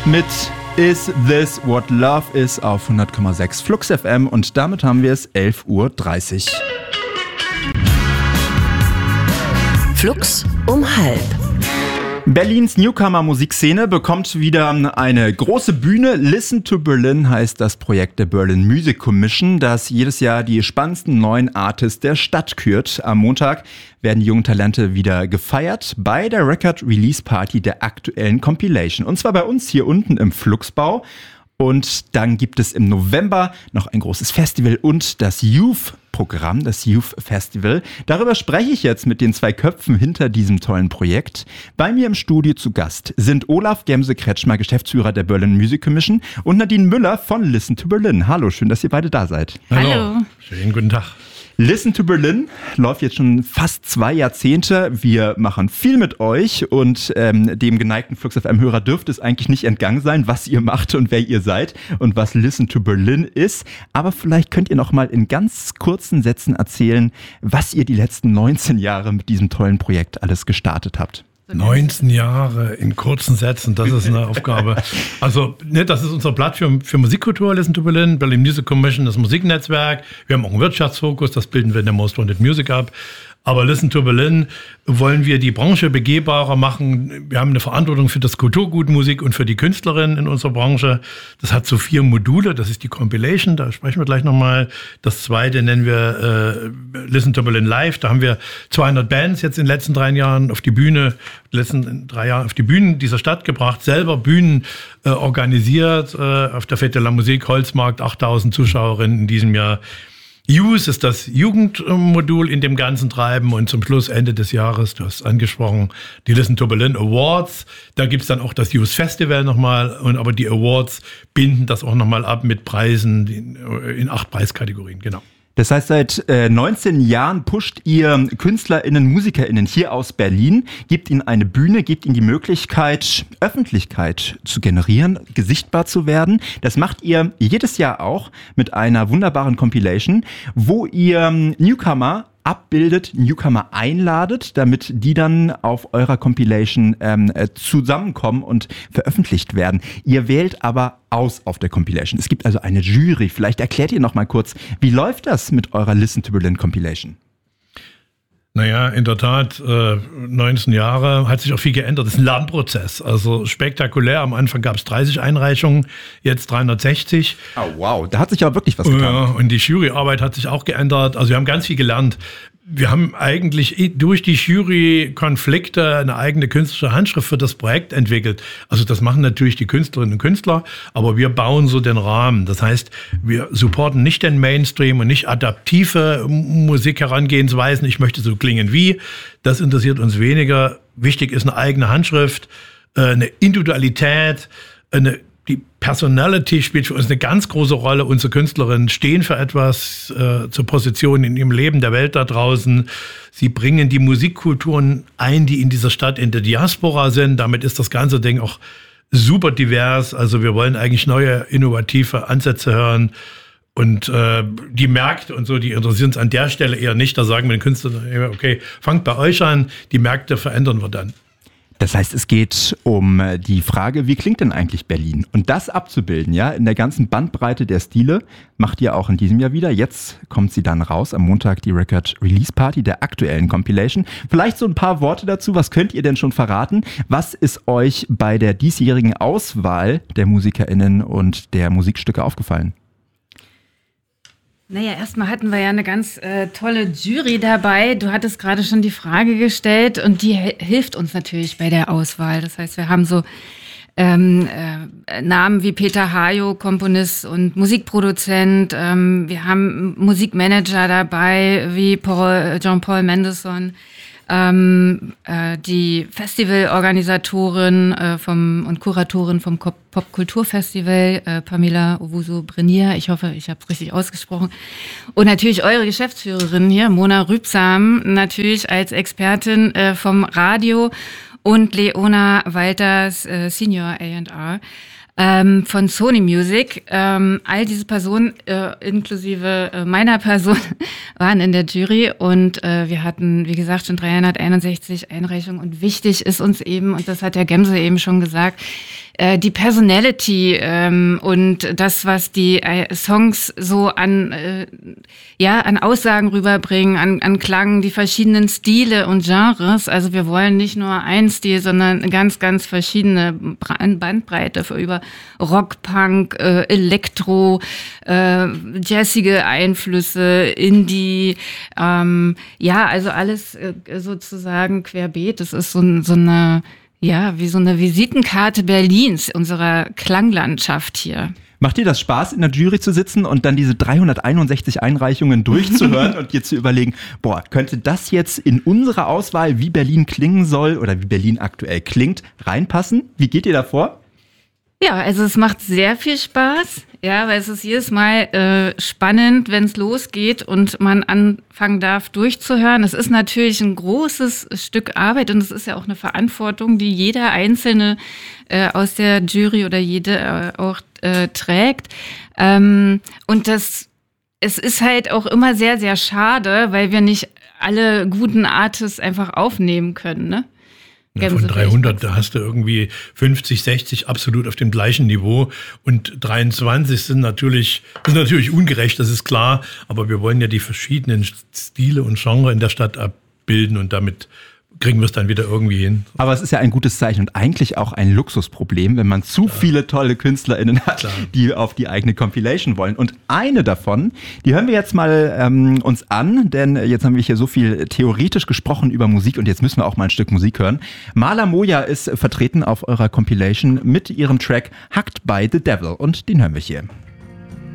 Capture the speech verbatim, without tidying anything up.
mit Is This What Love Is auf hundert Komma sechs Flux F M und damit haben wir es elf Uhr dreißig. Flux um halb. Berlins Newcomer-Musikszene bekommt wieder eine große Bühne. Listen to Berlin heißt das Projekt der Berlin Music Commission, das jedes Jahr die spannendsten neuen Artists der Stadt kürt. Am Montag werden die jungen Talente wieder gefeiert bei der Record Release Party der aktuellen Compilation. Und zwar bei uns hier unten im Fluxbau. Und dann gibt es im November noch ein großes Festival und das Youth-Programm, das Youth Festival. Darüber spreche ich jetzt mit den zwei Köpfen hinter diesem tollen Projekt. Bei mir im Studio zu Gast sind Olaf Gemse-Kretschmer, Geschäftsführer der Berlin Music Commission, und Nadine Müller von Listen to Berlin. Hallo, schön, dass ihr beide da seid. Hallo. Hallo. Schönen guten Tag. Listen to Berlin läuft jetzt schon fast zwei Jahrzehnte. Wir machen viel mit euch und ähm, dem geneigten Flux F M-Hörer dürfte es eigentlich nicht entgangen sein, was ihr macht und wer ihr seid und was Listen to Berlin ist. Aber vielleicht könnt ihr noch mal in ganz kurzen Sätzen erzählen, was ihr die letzten neunzehn Jahre mit diesem tollen Projekt alles gestartet habt. neunzehn Jahre in kurzen Sätzen, das ist eine Aufgabe. Also, ne, das ist unser Blatt für, für Musikkultur, Listen to Berlin, Berlin Music Commission, das Musiknetzwerk. Wir haben auch einen Wirtschaftsfokus, das bilden wir in der Most Wanted Music ab. Aber Listen to Berlin wollen wir die Branche begehbarer machen. Wir haben eine Verantwortung für das Kulturgut Musik und für die Künstlerinnen in unserer Branche. Das hat so vier Module. Das ist die Compilation, da sprechen wir gleich nochmal. Das zweite nennen wir äh, Listen to Berlin Live. Da haben wir zweihundert Bands jetzt in den letzten drei Jahren auf die Bühne, letzten drei Jahren auf die Bühnen dieser Stadt gebracht, selber Bühnen äh, organisiert. Äh, auf der Fête de la Musique, Holzmarkt, achttausend Zuschauerinnen in diesem Jahr. Youth ist das Jugendmodul in dem ganzen Treiben und zum Schluss Ende des Jahres, du hast angesprochen, die Listen to Berlin Awards. Da gibt's dann auch das Youth Festival nochmal, und aber die Awards binden das auch nochmal ab mit Preisen in, in acht Preiskategorien, genau. Das heißt, seit äh, neunzehn Jahren pusht ihr KünstlerInnen, MusikerInnen hier aus Berlin, gebt ihnen eine Bühne, gebt ihnen die Möglichkeit, Öffentlichkeit zu generieren, sichtbar zu werden. Das macht ihr jedes Jahr auch mit einer wunderbaren Compilation, wo ihr Newcomer abbildet, Newcomer einladet, damit die dann auf eurer Compilation ähm, zusammenkommen und veröffentlicht werden. Ihr wählt aber aus auf der Compilation. Es gibt also eine Jury. Vielleicht erklärt ihr noch mal kurz, wie läuft das mit eurer Listen to Berlin Compilation? Naja, in der Tat, äh, neunzehn Jahre, hat sich auch viel geändert. Das ist ein Lernprozess, also spektakulär. Am Anfang gab es dreißig Einreichungen, jetzt dreihundertsechzig. Oh wow, da hat sich aber wirklich was getan. Ja, und die Juryarbeit hat sich auch geändert. Also wir haben ganz viel gelernt. Wir haben eigentlich durch die Jury-Konflikte eine eigene künstlerische Handschrift für das Projekt entwickelt. Also das machen natürlich die Künstlerinnen und Künstler, aber wir bauen so den Rahmen. Das heißt, wir supporten nicht den Mainstream und nicht adaptive Musikherangehensweisen. Ich möchte so klingen wie. Das interessiert uns weniger. Wichtig ist eine eigene Handschrift, eine Individualität, eine Die Personality spielt für uns eine ganz große Rolle. Unsere Künstlerinnen stehen für etwas, äh, zur Position in ihrem Leben, der Welt da draußen. Sie bringen die Musikkulturen ein, die in dieser Stadt in der Diaspora sind. Damit ist das ganze Ding auch super divers. Also wir wollen eigentlich neue, innovative Ansätze hören. Und äh, die Märkte und so, die interessieren uns an der Stelle eher nicht. Da sagen wir den Künstlern, okay, fangt bei euch an, die Märkte verändern wir dann. Das heißt, es geht um die Frage, wie klingt denn eigentlich Berlin? Und das abzubilden, ja, in der ganzen Bandbreite der Stile, macht ihr auch in diesem Jahr wieder. Jetzt kommt sie dann raus, am Montag die Record Release Party der aktuellen Compilation. Vielleicht so ein paar Worte dazu, was könnt ihr denn schon verraten? Was ist euch bei der diesjährigen Auswahl der MusikerInnen und der Musikstücke aufgefallen? Naja, erstmal hatten wir ja eine ganz äh, tolle Jury dabei. Du hattest gerade schon die Frage gestellt und die h- hilft uns natürlich bei der Auswahl. Das heißt, wir haben so ähm, äh, Namen wie Peter Hayo, Komponist und Musikproduzent. Ähm, wir haben Musikmanager dabei wie Paul, Jean-Paul Mendelssohn. Ähm, äh, die Festivalorganisatorin äh, vom, und Kuratorin vom Popkulturfestival, äh, Pamela Owusu-Brenier, ich hoffe, ich habe es richtig ausgesprochen. Und natürlich eure Geschäftsführerin hier, Mona Rübsam, natürlich als Expertin äh, vom Radio, und Leona Walters, äh, Senior A and R. ähm, von Sony Music. Ähm, all diese Personen, äh, inklusive äh, meiner Person, waren in der Jury und äh, wir hatten, wie gesagt, schon dreihunderteinundsechzig Einreichungen und wichtig ist uns eben, und das hat der Gemse eben schon gesagt, äh, die Personality ähm, und das, was die äh, Songs so an, äh, ja, an Aussagen rüberbringen, an, an Klang, die verschiedenen Stile und Genres. Also wir wollen nicht nur ein Stil, sondern ganz, ganz verschiedene Bandbreite für über Rock, Punk, äh, Elektro, äh, jazzige Einflüsse, Indie, ähm, ja, also alles äh, sozusagen querbeet. Das ist so, so eine, ja, wie so eine Visitenkarte Berlins, unserer Klanglandschaft hier. Macht dir das Spaß, in der Jury zu sitzen und dann diese dreihunderteinundsechzig Einreichungen durchzuhören und dir zu überlegen, boah, könnte das jetzt in unsere Auswahl, wie Berlin klingen soll oder wie Berlin aktuell klingt, reinpassen? Wie geht ihr da vor? Ja, also es macht sehr viel Spaß, ja, weil es ist jedes Mal äh, spannend, wenn es losgeht und man anfangen darf durchzuhören. Es ist natürlich ein großes Stück Arbeit und es ist ja auch eine Verantwortung, die jeder Einzelne äh, aus der Jury oder jede äh, auch äh, trägt. Ähm, und das, es ist halt auch immer sehr, sehr schade, weil wir nicht alle guten Artists einfach aufnehmen können, ne? Ja, von dreihundert, da hast du irgendwie fünfzig, sechzig absolut auf dem gleichen Niveau und dreiundzwanzig sind natürlich, sind natürlich ungerecht, das ist klar, aber wir wollen ja die verschiedenen Stile und Genre in der Stadt abbilden und damit kriegen wir es dann wieder irgendwie hin. Aber es ist ja ein gutes Zeichen und eigentlich auch ein Luxusproblem, wenn man zu Klar. viele tolle KünstlerInnen hat, Klar. die auf die eigene Compilation wollen. Und eine davon, die hören wir jetzt mal ähm, uns an, denn jetzt haben wir hier so viel theoretisch gesprochen über Musik und jetzt müssen wir auch mal ein Stück Musik hören. Mala Moja ist vertreten auf eurer Compilation mit ihrem Track Hacked by the Devil und den hören wir hier.